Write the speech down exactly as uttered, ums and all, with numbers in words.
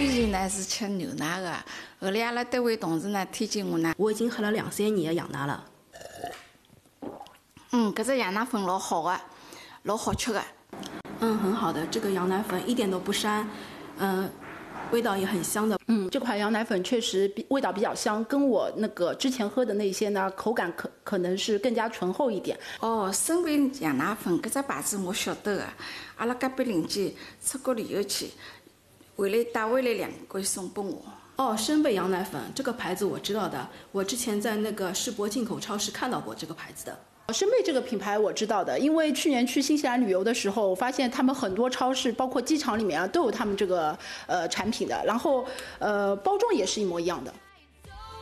以前呢是吃牛奶的，后来阿拉单位同事呢推荐我呢， 我已经喝了两三年的羊奶了。 嗯，搿只羊奶粉老好的，老好吃的。 嗯，很好的，这个羊奶粉一点都不膻，嗯、呃，味道也很香的。 嗯，这款羊奶粉确实比味道比较香，跟我那个之前喝的那些呢，口感可可能是更加醇厚一点。 哦，生贝羊奶粉搿只牌子我晓得的，阿拉隔壁邻居出国旅游去，回来带回来两罐送拨我。 哦，生贝羊奶粉这个牌子我知道的，我之前在那个世博进口超市看到过这个牌子的。 生贝这个品牌我知道的，因为去年去新西兰旅游的时候，我发现他们很多超市，包括机场里面啊，都有他们这个呃产品的，然后呃包装也是一模一样的。